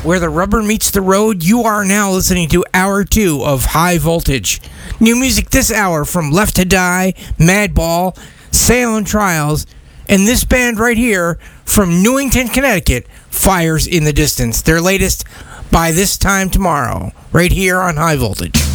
where the rubber meets the road. You are now listening to Hour 2 of High Voltage. New music this hour from Left to Die, Madball, Sail and Trials, and this band right here from Newington, Connecticut, Fires in the Distance. Their latest, By This Time Tomorrow, right here on High Voltage.